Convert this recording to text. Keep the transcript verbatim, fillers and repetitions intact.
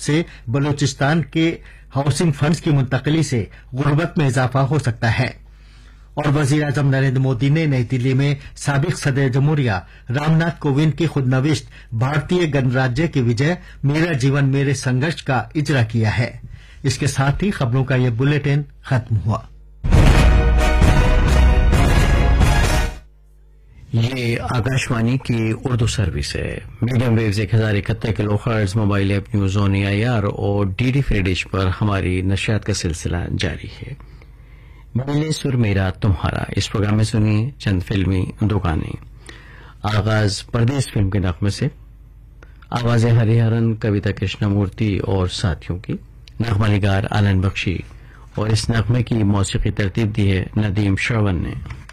से बलूचिस्तान के housing funds की मुंतकली से गुर्बत में इजाफा हो सकता है। और वजीर आजम नरेंद्र मोदी ने नई दिल्ली में साबिक सदर जमहूरिया रामनाथ कोविंद की खुदनविश्त भारतीय गणराज्य की विजय मेरा जीवन मेरे संघर्ष का इजरा किया है। इसके साथ ही खबरों का यह बुलेटिन खत्म हुआ। ये आकाशवाणी की उर्दू सर्विस है। मीडियम वेव्स एक हजार इकहत्तर kilo hertz, mobile app news on A I R और डीडी फ्री डिश पर हमारी नशियात का सिलसिला जारी है। मिले सुर मेरा तुम्हारा, इस प्रोग्राम में सुनिए चंद फिल्मी दुकानें। आगाज परदेश फिल्म के नगमे से, आवाज हरिहरन, कविता कृष्णमूर्ति और साथियों की, नगमा निगार आलन बख्शी और इस नगमे की मौसीकी तरतीब दी है नदीम श्रवण ने।